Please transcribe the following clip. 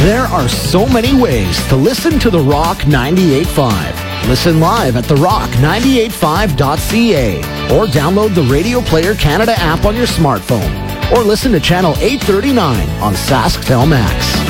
There are so many ways to listen to The Rock 98.5. Listen live at therock985.ca or download the Radio Player Canada app on your smartphone or listen to Channel 839 on SaskTel Max.